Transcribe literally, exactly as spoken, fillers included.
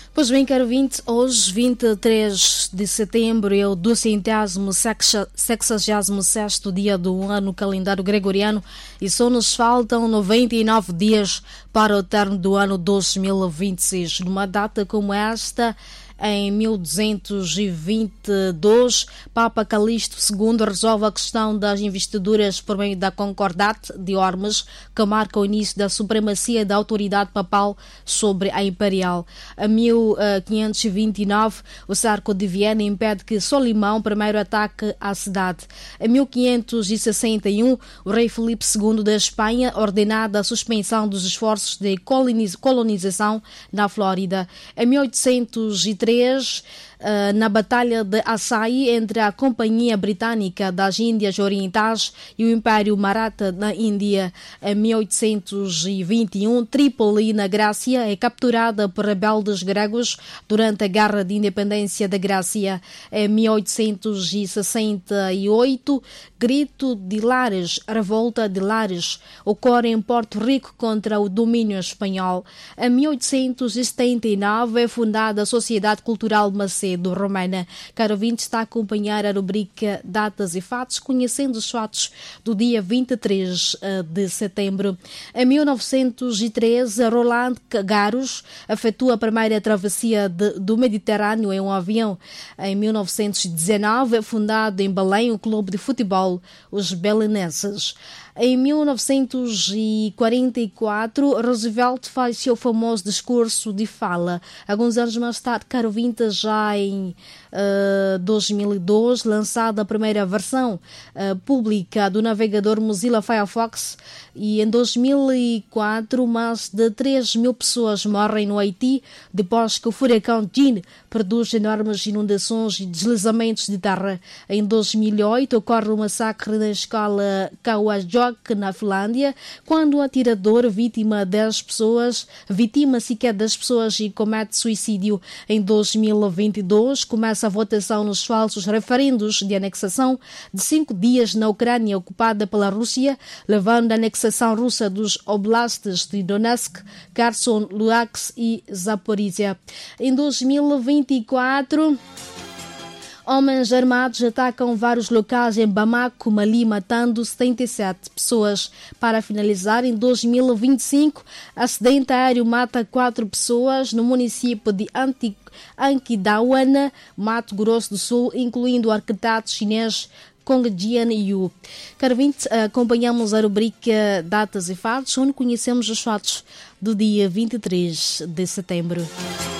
Pois bem, caro vinte, hoje, vinte e três de setembro, é o duzentésimo sexagésimo sexto dia do ano no calendário gregoriano e só nos faltam noventa e nove dias para o término do ano dois mil e vinte e seis. Numa data como esta, em mil duzentos e vinte e dois, Papa Calixto segundo resolve a questão das investiduras por meio da Concordata de Ormes, que marca o início da supremacia da autoridade papal sobre a imperial. Em mil quinhentos e vinte e nove, o cerco de Viena impede que Solimão primeiro ataque a cidade. Em mil quinhentos e sessenta e um, o rei Filipe segundo da Espanha ordenada a suspensão dos esforços de colonização na Flórida. Em mil oitocentos e três, na Batalha de Assaí entre a Companhia Britânica das Índias Orientais e o Império Maratha na Índia. Em mil oitocentos e vinte e um, Trípoli, na Grécia, é capturada por rebeldes gregos durante a Guerra de Independência da Grécia. Em mil oitocentos e sessenta e oito, Grito de Lares, Revolta de Lares, ocorre em Porto Rico contra o domínio espanhol. Em mil oitocentos e setenta e nove, é fundada a Sociedade Cultural Macedo Romana. Caro ouvinte, está a acompanhar a rubrica Datas e Fatos, conhecendo os fatos do dia vinte e três de setembro. Em mil novecentos e treze, Roland Garros efetua a primeira travessia de, do Mediterrâneo em um avião. Em mil novecentos e dezenove, é fundado em Belém o clube de futebol, os belenenses. Em mil novecentos e quarenta e quatro, Roosevelt faz seu famoso discurso de fala. Alguns anos mais tarde, caro ouvinte, já em uh, dois mil e dois, lançada a primeira versão uh, pública do navegador Mozilla Firefox, e em dois mil e quatro, mais de três mil pessoas morrem no Haiti depois que o furacão Jeanne produz enormes inundações e deslizamentos de terra. Em dois mil e oito, ocorre o massacre na escola Kawajok, na Finlândia, quando o atirador vítima dez pessoas, vitima sequer dez pessoas e comete suicídio. Em dois mil e vinte e dois, começa a votação nos falsos referendos de anexação de cinco dias na Ucrânia ocupada pela Rússia, levando a anexação russa dos oblastes de Donetsk, Kherson, Luhansk e Zaporizhia. Em dois mil e vinte e quatro, homens armados atacam vários locais em Bamako, Mali, matando setenta e sete pessoas. Para finalizar, em dois mil e vinte e cinco, acidente aéreo mata quatro pessoas no município de Anquidawana, Mato Grosso do Sul, incluindo o arquiteto chinês Kong Jian Yu. Caro ouvinte, acompanhamos a rubrica Datas e Fatos, onde conhecemos os fatos do dia vinte e três de setembro.